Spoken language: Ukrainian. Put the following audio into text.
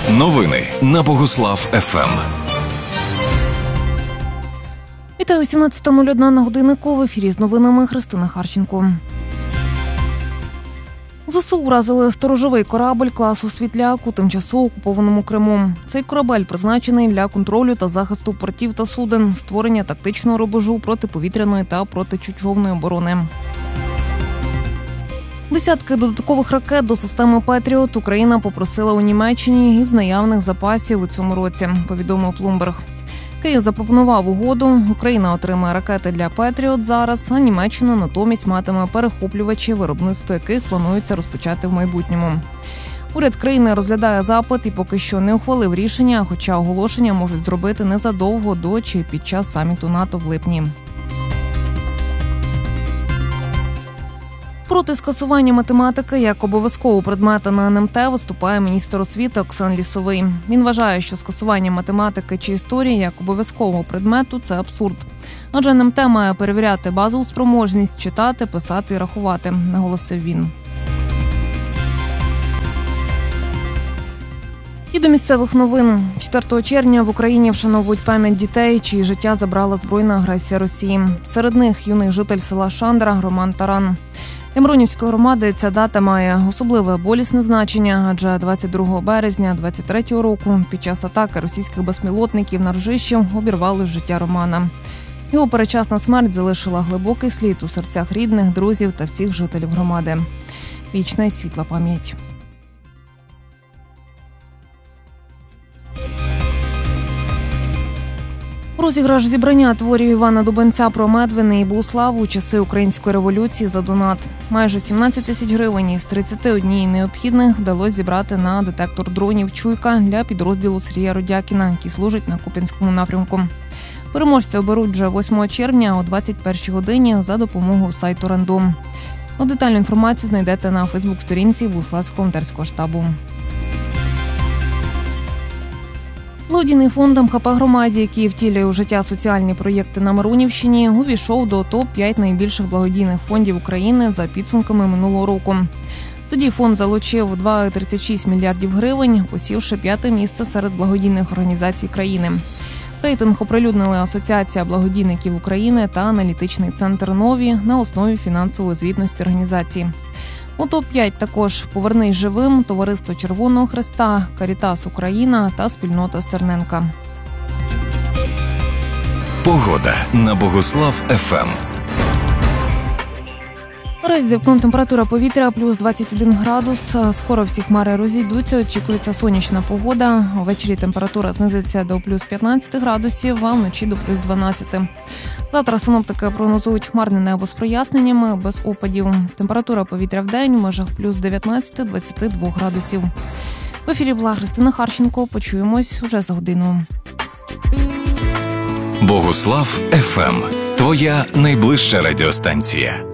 Новини на Богуслав ФМ. Вітаю, 17:01 на годиннику. В ефірі з новинами Христина Харченко. ЗСУ уразили сторожовий корабль класу «Світляк» у тимчасово окупованому Криму. Цей корабель призначений для контролю та захисту портів та суден, створення тактичного рубежу протиповітряної та протичовної оборони. Десятки додаткових ракет до системи «Петріот» Україна попросила у Німеччині із наявних запасів у цьому році, повідомив Bloomberg. Київ запропонував угоду. Україна отримає ракети для «Петріот» зараз, а Німеччина натомість матиме перехоплювачі, виробництво яких планується розпочати в майбутньому. Уряд країни розглядає запит і поки що не ухвалив рішення, хоча оголошення можуть зробити незадовго до чи під час саміту НАТО в липні. Проти скасування математики як обов'язкового предмета на НМТ виступає міністр освіти Оксан Лісовий. Він вважає, що скасування математики чи історії як обов'язкового предмету – це абсурд. Адже НМТ має перевіряти базову спроможність читати, писати і рахувати, наголосив він. І до місцевих новин. 4 червня в Україні вшановують пам'ять дітей, чиї життя забрала збройна агресія Росії. Серед них юний житель села Шандра Роман Таран. Для Миронівської громади ця дата має особливе болісне значення, адже 22 березня 23-го року під час атаки російських безпілотників на Ржищів обірвали життя Романа. Його передчасна смерть залишила глибокий слід у серцях рідних, друзів та всіх жителів громади. Вічна й світла пам'ять. Розіграш зібрання творів Івана Дубенця про Медвини і Богуславу у часи Української революції за донат. Майже 17 тисяч гривень із 31 необхідних вдалося зібрати на детектор дронів «Чуйка» для підрозділу Сергія Родякіна, який служить на Куп'янському напрямку. Переможця оберуть вже 8 червня о 21 годині за допомогою сайту «Рандом». Детальну інформацію знайдете на фейсбук-сторінці Богуславського волонтерського штабу. Благодійний фонд МХП «Громаді», який втілює у життя соціальні проєкти на Миронівщині, увійшов до топ-5 найбільших благодійних фондів України за підсумками минулого року. Тоді фонд залучив 2,36 мільярдів гривень, посівши 5-те місце серед благодійних організацій країни. Рейтинг оприлюднили Асоціація благодійників України та аналітичний центр «Нові» на основі фінансової звітності організації. У топ-5 також «Повернись живим», Товариство Червоного Хреста, Карітас Україна та спільнота Стерненка. Погода на Богуслав ФМ. Наразі вікном температура повітря плюс 21 градус. Скоро всі хмари розійдуться, очікується сонячна погода. Ввечері температура знизиться до плюс 15 градусів, а вночі до плюс 12. Завтра синоптики прогнозують хмарне небо з проясненнями, без опадів. Температура повітря в день у межах плюс 19-22 градусів. В ефірі була Христина Харченко. Почуємось уже за годину. Богуслав ФМ. Твоя найближча радіостанція.